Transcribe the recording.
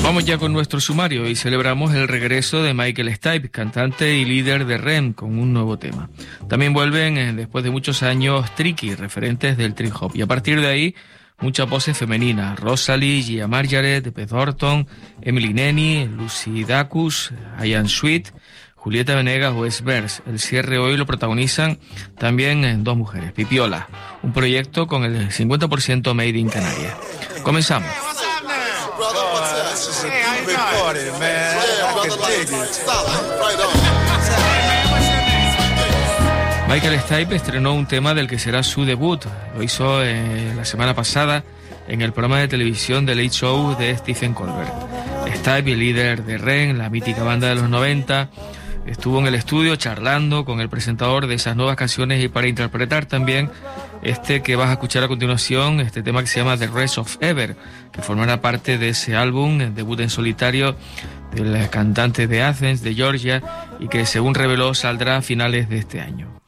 Vamos ya con nuestro sumario y celebramos el regreso de Michael Stipe, cantante y líder de REM, con un nuevo tema. También vuelven, después de muchos años, Tricky, referentes del trip hop. Y a partir de ahí, muchas voces femeninas: Rosalie, Gia Margaret, Beth Orton, Emily Nenny, Lucy Dacus, Ian Sweet, Julieta Venegas o Esbers. El cierre hoy lo protagonizan también dos mujeres: Pipiola, un proyecto con el 50% made in Canarias. Comenzamos. Michael Stipe estrenó un tema del que será su debut. Lo hizo la semana pasada en el programa de televisión The Late Show de Stephen Colbert. Stipe, el líder de REM, la mítica banda de los 90, estuvo en el estudio charlando con el presentador de esas nuevas canciones y para interpretar también este que vas a escuchar a continuación, este tema que se llama The Rest of Ever, que formará parte de ese álbum, el debut en solitario del cantante de Athens, de Georgia, y que según reveló saldrá a finales de este año.